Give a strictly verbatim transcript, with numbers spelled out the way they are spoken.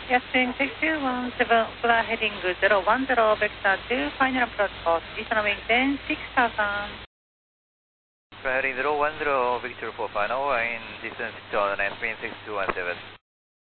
Yes, twin six two one seven, fly heading zero one zero, vector two, final approach course, eastern wind ten, six thousand. Fly heading zero one zero, Victor for final, wind distance six thousand and twin six two one seven.